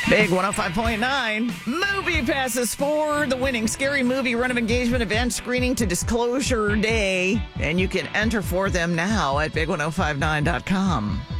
Big 105.9 movie passes for the winning Scary Movie Run of Engagement event screening to Disclosure Day. And you can enter for them now at big1059.com.